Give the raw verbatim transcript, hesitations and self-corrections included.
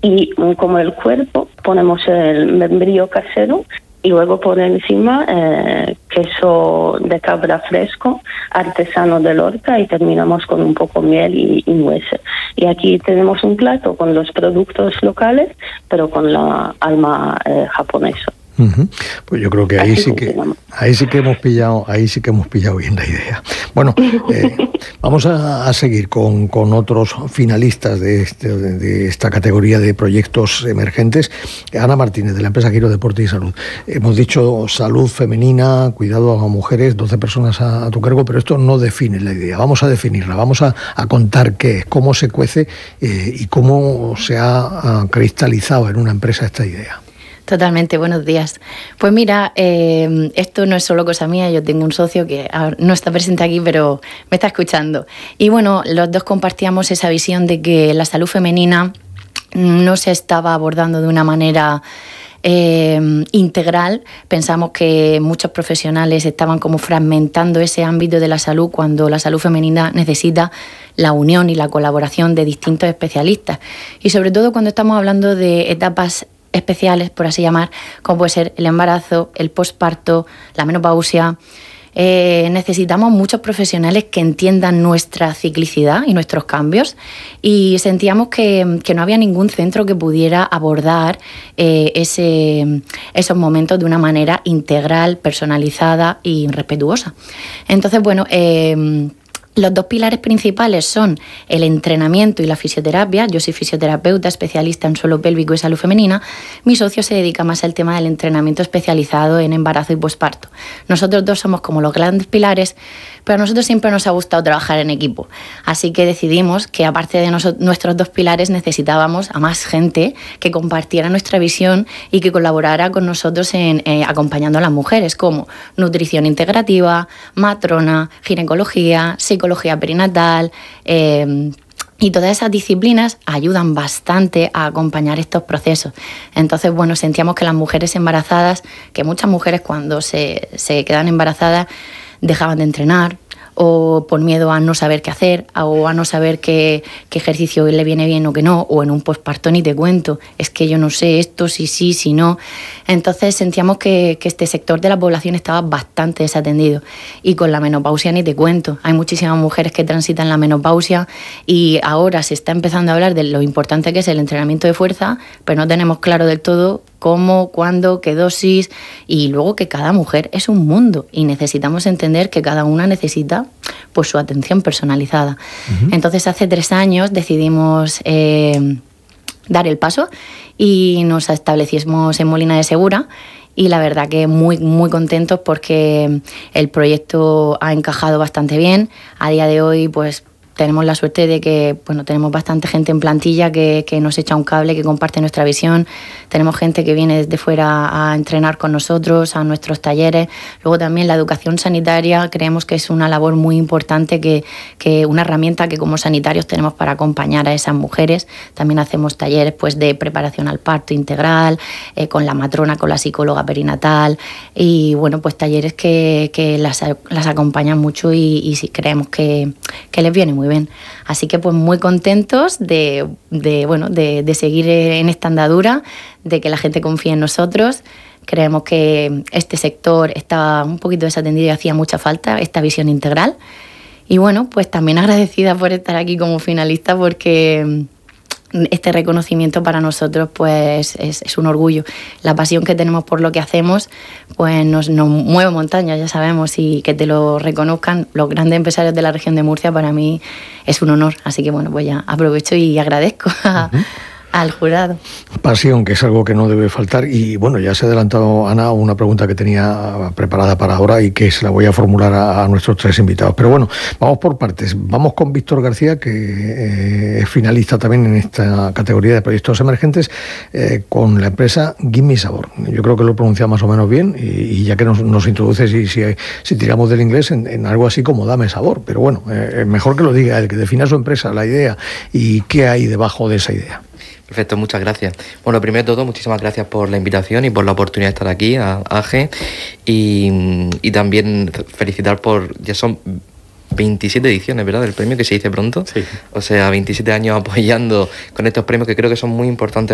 y como el cuerpo ponemos el membrillo casero y luego por encima eh, queso de cabra fresco, artesano de Lorca, y terminamos con un poco miel y, y nueces. Y aquí tenemos un plato con los productos locales, pero con la alma eh, japonesa. Uh-huh. Pues yo creo que ahí Así sí que ahí sí que hemos pillado ahí sí que hemos pillado bien la idea. Bueno, eh, vamos a, a seguir con, con otros finalistas de, este, de, de esta categoría de proyectos emergentes. Ana Martínez, de la empresa Giro Deporte y Salud. Hemos dicho salud femenina, cuidado a mujeres, doce personas a, a tu cargo, pero esto no define la idea. Vamos a definirla, vamos a, a contar qué es, cómo se cuece eh, y cómo se ha, ha cristalizado en una empresa esta idea. Totalmente, buenos días. Pues mira, eh, esto no es solo cosa mía, yo tengo un socio que no está presente aquí, pero me está escuchando. Y bueno, los dos compartíamos esa visión de que la salud femenina no se estaba abordando de una manera eh, integral. Pensamos que muchos profesionales estaban como fragmentando ese ámbito de la salud cuando la salud femenina necesita la unión y la colaboración de distintos especialistas. Y sobre todo cuando estamos hablando de etapas especiales, por así llamar, como puede ser el embarazo, el posparto, la menopausia. Eh, necesitamos muchos profesionales que entiendan nuestra ciclicidad y nuestros cambios, y sentíamos que, que no había ningún centro que pudiera abordar eh, ese, esos momentos de una manera integral, personalizada y respetuosa. Entonces, bueno, eh, los dos pilares principales son el entrenamiento y la fisioterapia. Yo soy fisioterapeuta, especialista en suelo pélvico y salud femenina. Mi socio se dedica más al tema del entrenamiento especializado en embarazo y posparto. Nosotros dos somos como los grandes pilares, pero a nosotros siempre nos ha gustado trabajar en equipo. Así que decidimos que aparte de nos- nuestros dos pilares necesitábamos a más gente que compartiera nuestra visión y que colaborara con nosotros en eh, acompañando a las mujeres, como nutrición integrativa, matrona, ginecología, psicología perinatal, eh, y todas esas disciplinas ayudan bastante a acompañar estos procesos. Entonces, bueno, sentíamos que las mujeres embarazadas, que muchas mujeres cuando se, se quedan embarazadas dejaban de entrenar, o por miedo a no saber qué hacer, o a no saber qué, qué ejercicio le viene bien o qué no, o en un posparto ni te cuento, es que yo no sé esto, si sí, si no. Entonces sentíamos que, que este sector de la población estaba bastante desatendido, y con la menopausia ni te cuento. Hay muchísimas mujeres que transitan la menopausia y ahora se está empezando a hablar de lo importante que es el entrenamiento de fuerza, pero no tenemos claro del todo cómo, cuándo, qué dosis, y luego que cada mujer es un mundo y necesitamos entender que cada una necesita pues su atención personalizada. Uh-huh. Entonces hace tres años decidimos eh, dar el paso y nos establecimos en Molina de Segura, y la verdad que muy, muy contentos porque el proyecto ha encajado bastante bien. A día de hoy pues tenemos la suerte de que bueno, tenemos bastante gente en plantilla que, que nos echa un cable, que comparte nuestra visión. Tenemos gente que viene desde fuera a entrenar con nosotros, a nuestros talleres. Luego también la educación sanitaria, creemos que es una labor muy importante, que, que una herramienta que como sanitarios tenemos para acompañar a esas mujeres. También hacemos talleres pues, de preparación al parto integral, eh, con la matrona, con la psicóloga perinatal, y bueno, pues talleres que, que las, las acompañan mucho y, y sí, creemos que, que les viene muy bien. Así que pues muy contentos de, de, bueno, de, de seguir en esta andadura, de que la gente confíe en nosotros. Creemos que este sector está un poquito desatendido y hacía mucha falta esta visión integral. Y bueno, pues también agradecida por estar aquí como finalista, porque este reconocimiento para nosotros pues es, es un orgullo. La pasión que tenemos por lo que hacemos pues nos, nos mueve montañas, ya sabemos, y que te lo reconozcan los grandes empresarios de la región de Murcia, para mí es un honor. Así que bueno, pues ya aprovecho y agradezco a, uh-huh. al jurado. Pasión, que es algo que no debe faltar. Y bueno, ya se ha adelantado, Ana, una pregunta que tenía preparada para ahora y que se la voy a formular a, a nuestros tres invitados. Pero bueno, vamos por partes. Vamos con Víctor García, que eh, es finalista también en esta categoría de proyectos emergentes, eh, con la empresa Gimme Sabor. Yo creo que lo he pronunciado más o menos bien, y, y ya que nos, nos introduces, y si, si tiramos del inglés, en, en algo así como dame sabor. Pero bueno, eh, mejor que lo diga él, que defina su empresa, la idea y qué hay debajo de esa idea. Perfecto, muchas gracias. Bueno, primero de todo, muchísimas gracias por la invitación y por la oportunidad de estar aquí, a A G, y, y también felicitar por, ya son veintisiete ediciones, ¿verdad?, del premio, que se dice pronto. Sí. O sea, veintisiete años apoyando con estos premios, que creo que son muy importantes